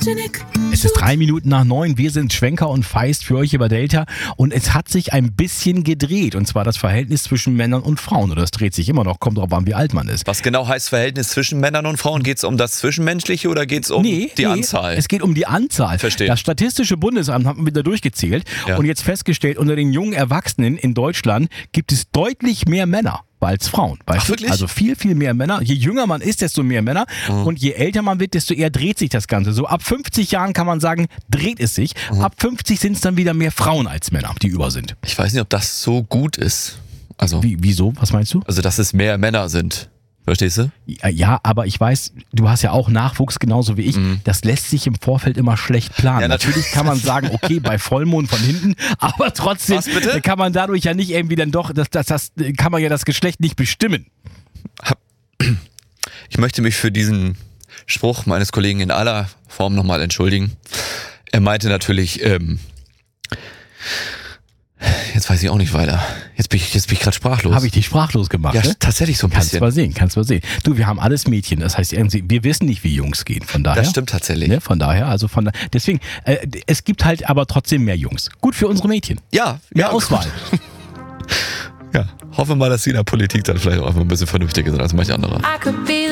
Es ist 8:03. Wir sind Schwenker und Feist für euch über Delta. Und es hat sich ein bisschen gedreht. Und zwar das Verhältnis zwischen Männern und Frauen. Oder das dreht sich immer noch. Kommt drauf an, wie alt man ist. Was genau heißt Verhältnis zwischen Männern und Frauen? Geht es um das Zwischenmenschliche oder geht es um die Anzahl? Es geht um die Anzahl. Verstehe. Das Statistische Bundesamt hat wieder durchgezählt und jetzt festgestellt, unter den jungen Erwachsenen in Deutschland gibt es deutlich mehr Männer als Frauen. Weißt du? Wirklich? Also viel, viel mehr Männer. Je jünger man ist, desto mehr Männer. Und je älter man wird, desto eher dreht sich das Ganze. So ab 50 Jahren kann man sagen, dreht es sich. Ab 50 sind es dann wieder mehr Frauen als Männer, die über sind. Ich weiß nicht, ob das so gut ist. Also, Wieso? Was meinst du? also dass es mehr Männer sind. Verstehst du? Ja, aber ich weiß, du hast ja auch Nachwuchs genauso wie ich. Das lässt sich im Vorfeld immer schlecht planen. Ja, natürlich kann man sagen, okay, bei Vollmond von hinten, aber trotzdem Was bitte? kann man dadurch ja nicht irgendwie dann doch, das kann man ja das Geschlecht nicht bestimmen. Ich möchte mich für diesen Spruch meines Kollegen in aller Form nochmal entschuldigen. Er meinte natürlich, jetzt weiß ich auch nicht weiter. Jetzt bin ich gerade sprachlos. Habe ich dich sprachlos gemacht? Ja, Ne? tatsächlich so ein Kannst bisschen. mal sehen. Du, wir haben alles Mädchen. Das heißt, irgendwie, wir wissen nicht, wie Jungs gehen. Von daher. Das stimmt tatsächlich. Ne, deswegen, es gibt halt aber trotzdem mehr Jungs. Gut für unsere Mädchen. Ja, Mehr ja, Auswahl. Ja, hoffe mal, dass sie in der Politik dann vielleicht auch einfach ein bisschen vernünftiger sind als manche andere.